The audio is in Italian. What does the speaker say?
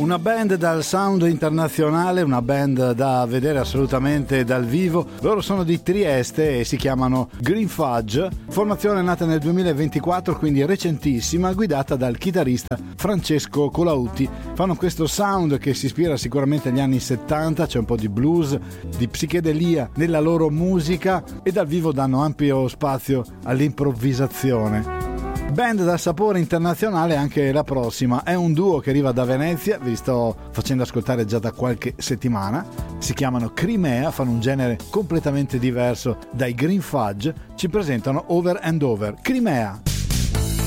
Una band dal sound internazionale, una band da vedere assolutamente dal vivo. Loro sono di Trieste e si chiamano Green Fudge, formazione nata nel 2024, quindi recentissima, guidata dal chitarrista Francesco Colautti. Fanno questo sound che si ispira sicuramente agli anni 70, c'è un po' di blues, di psichedelia nella loro musica e dal vivo danno ampio spazio all'improvvisazione. Band dal sapore internazionale anche la prossima, è un duo che arriva da Venezia, vi sto facendo ascoltare già da qualche settimana, si chiamano Crimea, fanno un genere completamente diverso dai Green Fudge, ci presentano Over and Over. Crimea.